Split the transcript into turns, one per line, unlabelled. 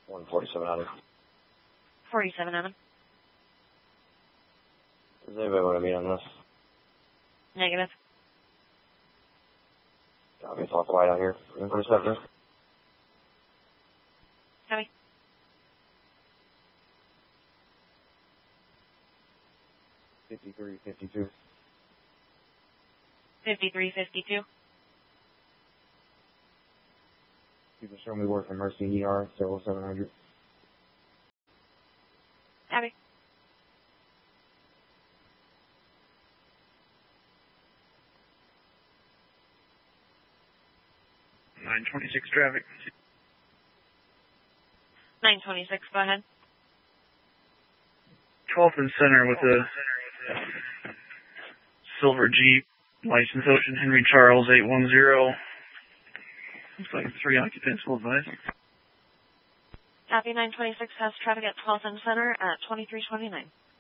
147 Adam.
47 Adam.
Does anybody want to meet on this?
Negative.
Copy, it's off light out here. 147.
Copy.
$53.52.
53.52.
People show me work from Mercy ER, several 700.
Copy.
$926 traffic.
926, go ahead.
12th and Center with a silver Jeep, license Ocean Henry Charles 810. Looks like 3 occupants will advise.
Copy. 926 has traffic at 12th and Center at 2329.